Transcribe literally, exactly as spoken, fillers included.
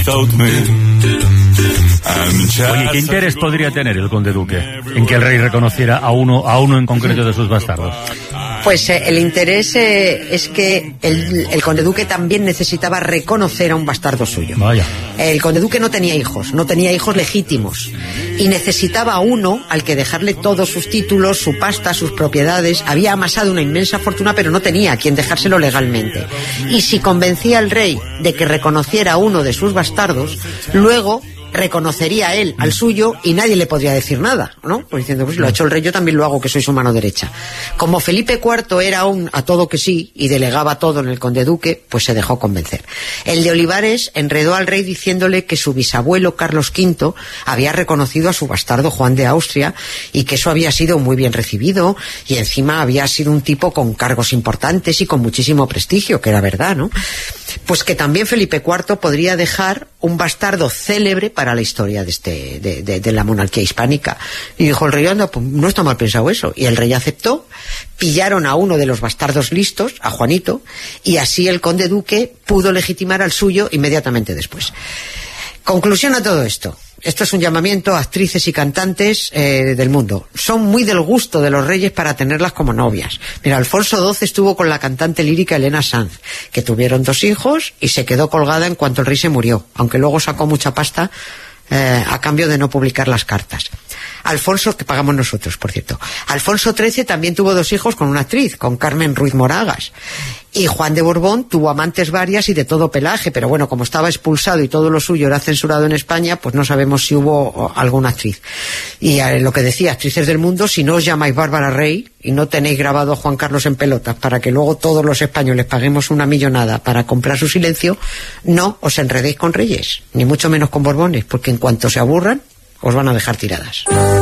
Oye, ¿qué interés podría tener el conde duque en que el rey reconociera a uno, a uno en concreto de sus bastardos? Pues eh, el interés eh, es que el, el conde duque también necesitaba reconocer a un bastardo suyo. Vaya. El conde duque no tenía hijos, no tenía hijos legítimos, y necesitaba a uno al que dejarle todos sus títulos, su pasta, sus propiedades. Había amasado una inmensa fortuna, pero no tenía a quien dejárselo legalmente. Y si convencía al rey de que reconociera a uno de sus bastardos, luego reconocería él al suyo y nadie le podría decir nada, ¿no? Pues diciendo, pues lo ha hecho el rey, yo también lo hago, que soy su mano derecha. Como Felipe cuarto era un a todo que sí y delegaba todo en el conde duque, pues se dejó convencer. El de Olivares enredó al rey diciéndole que su bisabuelo Carlos quinto había reconocido a su bastardo Juan de Austria y que eso había sido muy bien recibido, y encima había sido un tipo con cargos importantes y con muchísimo prestigio, que era verdad, ¿no? Pues que también Felipe cuarto podría dejar un bastardo célebre para la historia de este de, de, de la monarquía hispánica. Y dijo el rey, anda, pues no está mal pensado eso. Y el rey aceptó. Pillaron a uno de los bastardos listos, a Juanito, y así el conde duque pudo legitimar al suyo inmediatamente después. Conclusión a todo esto. Esto es un llamamiento a actrices y cantantes eh, del mundo. Son muy del gusto de los reyes para tenerlas como novias. Mira, Alfonso doce estuvo con la cantante lírica Elena Sanz, que tuvieron dos hijos y se quedó colgada en cuanto el rey se murió, aunque luego sacó mucha pasta eh, a cambio de no publicar las cartas. Alfonso, que pagamos nosotros, por cierto. Alfonso trece también tuvo dos hijos con una actriz, con Carmen Ruiz Moragas. Y Juan de Borbón tuvo amantes varias y de todo pelaje, pero bueno, como estaba expulsado y todo lo suyo era censurado en España, pues no sabemos si hubo alguna actriz. Y eh, lo que decía, actrices del mundo, si no os llamáis Bárbara Rey y no tenéis grabado a Juan Carlos en pelotas para que luego todos los españoles paguemos una millonada para comprar su silencio, no os enredéis con reyes, ni mucho menos con Borbones, porque en cuanto se aburran, os van a dejar tiradas.